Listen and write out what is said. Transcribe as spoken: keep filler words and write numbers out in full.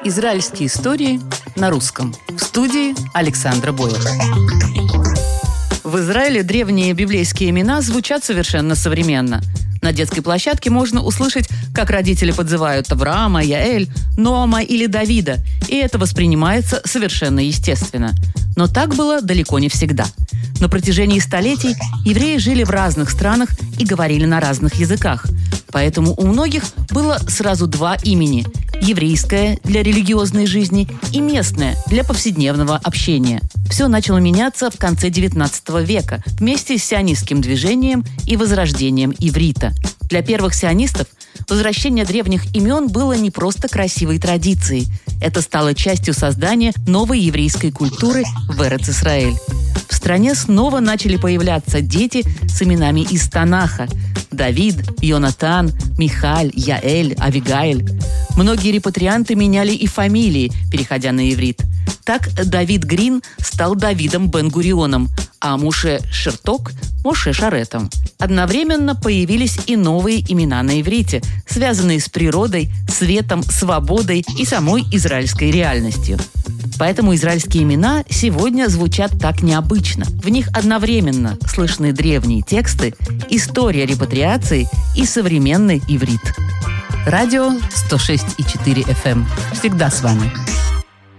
Израильские истории на русском. В студии Александра Бойлер. В Израиле древние библейские имена звучат совершенно современно. На детской площадке можно услышать, как родители подзывают Авраама, Яэль, Ноама или Давида, и это воспринимается совершенно естественно. Но так было далеко не всегда. На протяжении столетий евреи жили в разных странах и говорили на разных языках. Поэтому у многих было сразу два имени – еврейское для религиозной жизни и местное для повседневного общения. Все начало меняться в конце девятнадцатого века вместе с сионистским движением и возрождением иврита. Для первых сионистов возвращение древних имен было не просто красивой традицией. Это стало частью создания новой еврейской культуры в Эрец-Исраэль. В стране снова начали появляться дети с именами из Танаха – Давид, Йонатан, Михаль, Яэль, Авигаэль. Многие репатрианты меняли и фамилии, переходя на иврит. Так Давид Грин стал Давидом Бен-Гурионом, а Муше Шерток – Моше Шаретом. Одновременно появились и новые имена на иврите, связанные с природой, светом, свободой и самой израильской реальностью. Поэтому израильские имена сегодня звучат так необычно. В них одновременно слышны древние тексты, история репатриации и современный иврит. Радио сто шесть и четыре эф эм. Всегда с вами.